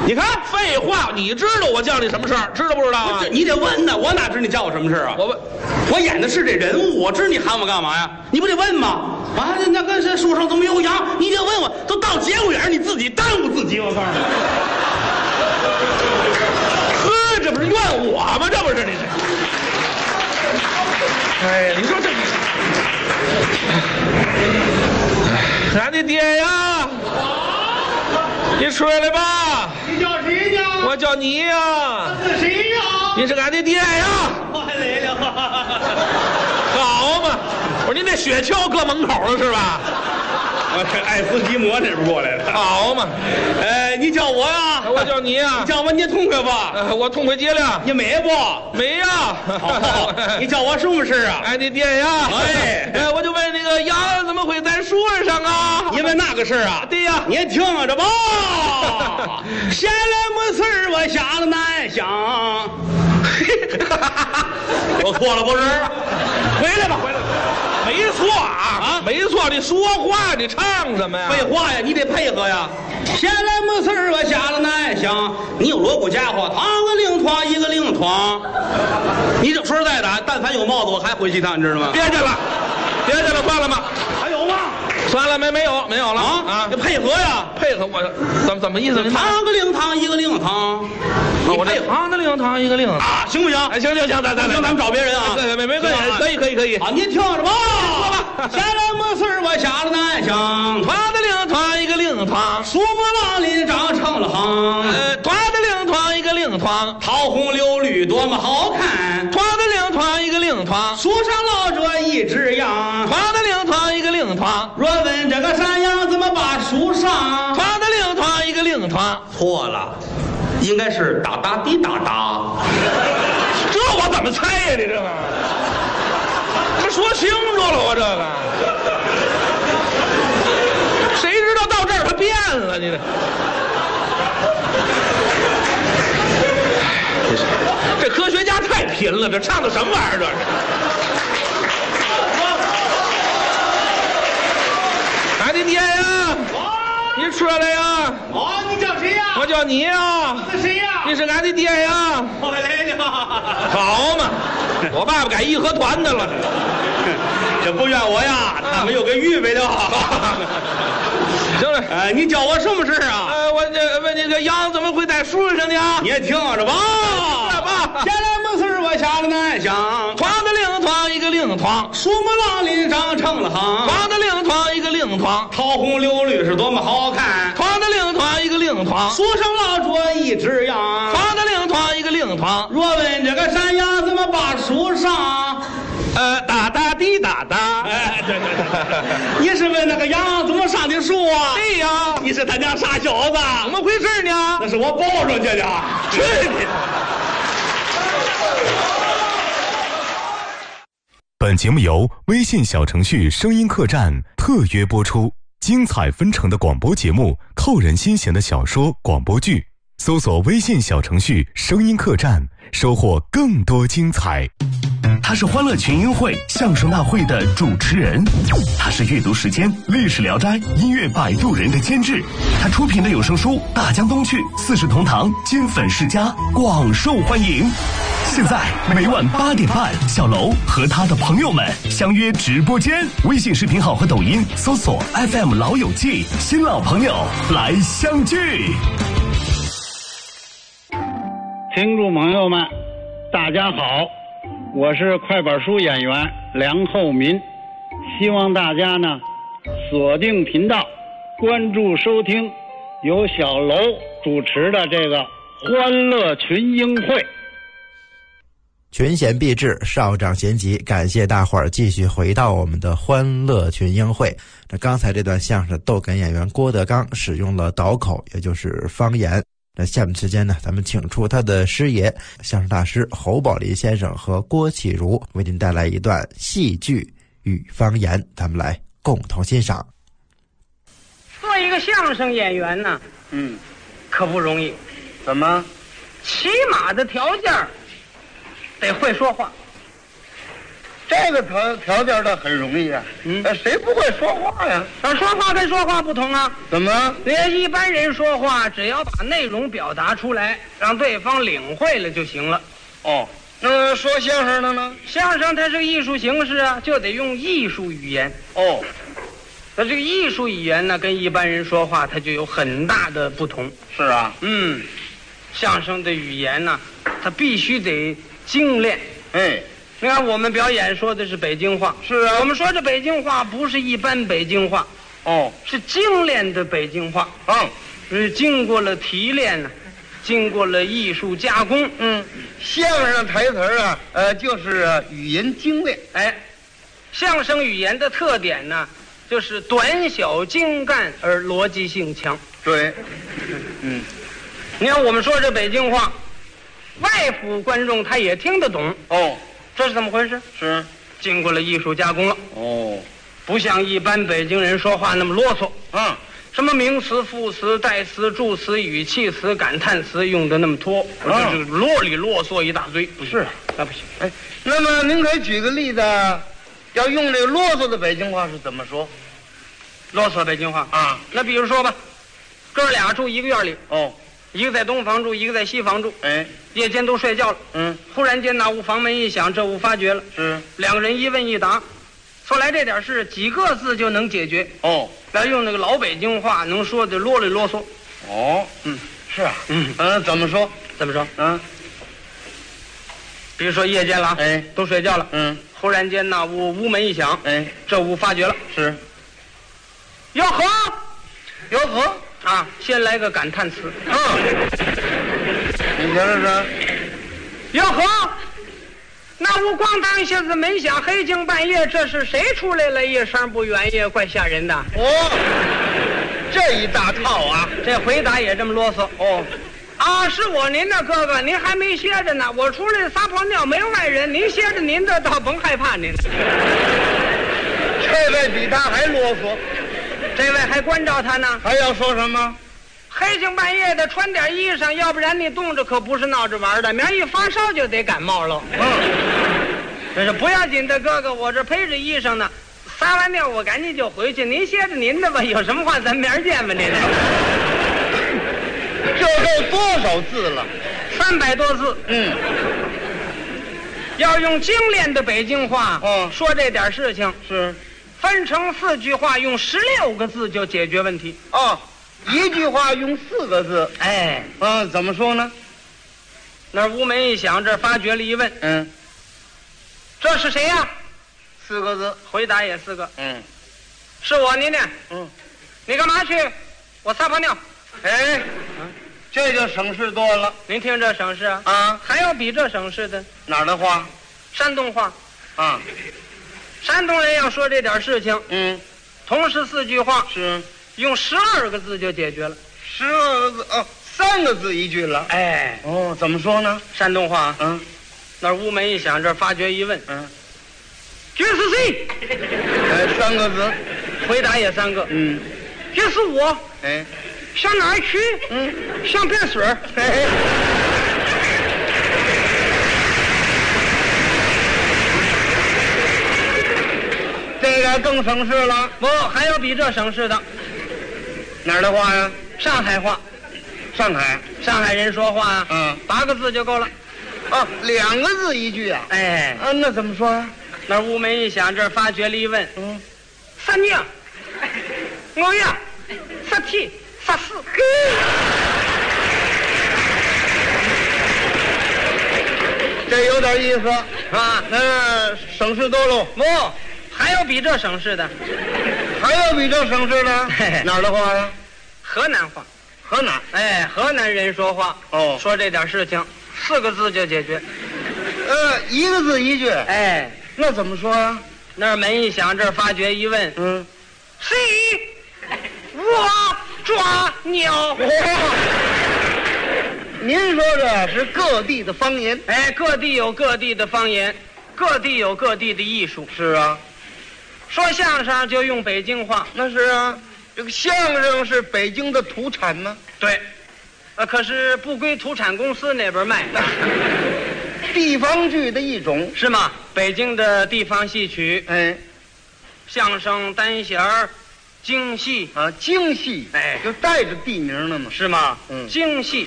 你看， 废话，你知道我叫你什么事儿？知道不知道啊？ 你得问呢，我哪知你叫我什么事啊？ 我问， 我演的是这人物，我知你喊我干嘛呀？你不得问吗？啊，那跟这树上怎么有羊？你得问我，都到节骨眼，你自己耽误自己，我告诉你。 呵，这不是怨我吗？这不是你这？哎呀，你说这，俺的爹呀！你出来吧！ 你叫谁呢？ 我叫你呀！ 是谁呀？ 你是俺的爹呀！ 我来了。 好嘛！我说您那雪橇搁门口了是吧？ 我这爱斯基摩那边过来的。 好嘛！ 你叫我呀？ 我叫你呀！ 你叫我你也痛快吧？ 我痛快极了。 你美不？ 美呀！ 好，你叫我什么事啊？ 俺的爹呀！哎，我就问那个羊怎么会在树上啊？ 你问那个事啊？ 对呀， 你听着吧。闲来没事儿我瞎了难想。我错了不是？回来吧，回来吧。 没错啊，没错，你说话你唱什么呀？ 废话呀，你得配合呀。闲来没事儿我瞎了难想，你有锣鼓家伙，趟个领团一个领团。你这说实在的，但凡有帽子我还回去一趟，你知道吗？ 别去了，别去了，算了吧。 还有吗？ 算了，没有了啊！你配合呀， 配合我怎么意思？ 趟个领堂一个领堂， 我这堂个领堂一个领啊， 行不行？ 哎，行，咱们找别人啊。 没可以。 好，你听着吧。说吧，闲来没事我瞎了难想， 团的领团一个领团， 树木朗林长成了行。 团的领团一个领团， 桃红柳绿多么好看。 团的领团一个领团， 树上落着一只羊。 团的领团一个领团， 若问这个山羊怎么把树上？ 团的领团一个领团， 错了，应该是哒哒滴哒哒。 这我怎么猜呀？你这个，你说清楚了，我这个，谁知道到这儿他变了？你这科学家太贫了，这唱的什么玩意儿？这是。俺的爹呀！你出来呀！ 你叫谁呀？ 我叫你呀！ 是谁呀？ 你是俺的爹呀！ 我来了。 好嘛，我爸爸改义和团的了。 这不怨我呀，他们有个预备的好。 行了， 你叫我什么事啊？ 我这问你个羊怎么会在树上呢？ 你也听着吧。闲来没事我瞎了难想， 团的领团一个领团， 树木朗林长成了行。 团的领团一个领团， 桃红柳绿是多么好看。 团的领团一个领团， 树上落着一只羊。 团的领团一个领团， 若问这个山羊怎么把树上？ 哒哒滴哒哒。 对。你是问那个羊怎么上的树啊？ 对呀。 你是他家傻小子？ 怎么回事呢？ 那是我抱上去的。 去你！ 本节目由微信小程序声音客栈特约播出，精彩纷呈的广播节目，扣人心弦的小说广播剧，搜索微信小程序声音客栈，收获更多精彩。 他是欢乐群英会相声大会的主持人，他是阅读时间历史聊斋音乐摆渡人的监制，他出品的有声书《大江东去》四世同堂金粉世家广受欢迎。现在每晚8点半，小楼和他的朋友们相约直播间，微信视频号和抖音搜索 FM 老友记，新老朋友来相聚。 听众朋友们，大家好，我是快板书演员梁厚民，希望大家呢锁定频道，关注收听由小楼主持的这个欢乐群英会。 群贤毕至，少长咸集，感谢大伙儿继续回到我们的欢乐群英会。那刚才这段相声逗哏演员郭德纲使用了倒口，也就是方言。那下面时间呢，咱们请出他的师爷相声大师侯宝林先生和郭启儒，为您带来一段戏剧与方言，咱们来共同欣赏。 做一个相声演员呢，可不容易。 怎么？ 起码的条件得会说话。 这个条件倒很容易啊。谁不会说话呀？ 说话跟说话不同啊。 怎么？ 一般人说话，只要把内容表达出来，让对方领会了就行了。 哦，那说相声的呢？ 相声它是个艺术形式啊，就得用艺术语言。 哦， 那这个艺术语言呢，跟一般人说话，它就有很大的不同。 是啊。 相声的语言呢，它必须得精炼。你看我们表演说的是北京话。 是啊。 我们说这北京话不是一般北京话。 哦， 是精炼的北京话。是经过了提炼呢，经过了艺术加工。 相声台词啊，就是语言精炼。 相声语言的特点呢，就是短小精干而逻辑性强。 对。 你看我们说这北京话，外府观众他也听得懂。这是怎么回事？ 是经过了艺术加工了。不像一般北京人说话那么啰嗦。什么名词、副词、代词、助词、语气词、感叹词用的那么多，就是啰里啰嗦一大堆。 是， 那不行。 那么您可以举个例子，要用这个啰嗦的北京话是怎么说？ 啰嗦北京话啊？那比如说吧，哥俩住一个院里。一个在东房住，一个在西房住。夜间都睡觉了。忽然间那屋房门一响，这屋发觉了。两个人一问一答，说来这点事几个字就能解决。要用那个老北京话，能说的啰里啰嗦。 是啊。怎么说？ 怎么说？比如说夜间了，都睡觉了。忽然间那屋门一响，这屋发觉了。 是。 吆喝， 吆喝。 先来个感叹词。 你瞧这是。 吆喝，那屋咣当一下子门响，黑更半夜，这是谁出来了？一声不远也怪吓人的。 这一大套啊！ 这回答也这么啰嗦。是我您的哥哥，您还没歇着呢。我出来撒泡尿，没有外人，您歇着您的，倒甭害怕您。 这位比他还啰嗦。 这位还关照他呢， 还要说什么？ 黑更半夜的穿点衣裳，要不然你冻着可不是闹着玩的，明儿一发烧就得感冒了。这是不要紧的，哥哥，我这配着衣裳呢，撒完尿我赶紧就回去，您歇着您的吧，有什么话咱明儿见吧您。 这够多少字了 ？300多字。要用精炼的北京话，说这点事情是。 分成4句话，用16个字就解决问题。 一句话用4个字。怎么说呢？ 那屋门一响，这发觉了一问。这是谁呀 ？4个字。 回答也4个。是我，您呢？你干嘛去？我撒泡尿。 这就省事多了。 您听这省事啊？还有比这省事的？ 哪儿的话？ 山东话。山东人要说这点事情，同时4句话， 是用12个字就解决了。 12个字，3个字一句了。怎么说呢？ 山东话，那屋门一响，这发觉一问，这是谁 ？3个字， 回答也3个。这是我。上哪儿去？上便水。 这个更省事了。 不，还有比这省事的。 哪儿的话呀？ 上海话。 上海人说话8个字就够了。 2个字一句啊？那怎么说啊？ 那屋门一响，这儿发觉了一问，撒尿、我呀、撒屁、撒屎。 这有点意思啊。 那省事多喽。 不，还有比这省事的。 还有比这省事的？哪儿的话呀？ 河南话。 河南。 河南人说话说这点事情4个字就解决。 1个字一句。那怎么说呀？ 那儿门一响，这儿发觉一问，谁？我抓鸟。 您说这是各地的方言？ 各地有各地的方言，各地有各地的艺术。 是啊， 说相声就用北京话。 那是啊，这个相声是北京的土产吗？ 对，可是不归土产公司那边卖。 地方剧的一种， 是吗？北京的地方戏曲， 哎， 相声、单弦儿、京戏啊，京戏， 哎就带着地名了嘛。 是吗？ 嗯京戏